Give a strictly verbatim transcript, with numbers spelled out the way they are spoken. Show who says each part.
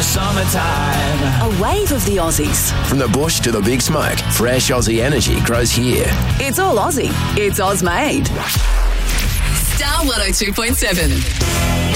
Speaker 1: the summertime.
Speaker 2: A wave of the Aussies.
Speaker 3: From the bush to the big smoke, fresh Aussie energy grows here.
Speaker 2: It's all Aussie. It's Oz made.
Speaker 4: Star one oh two point seven.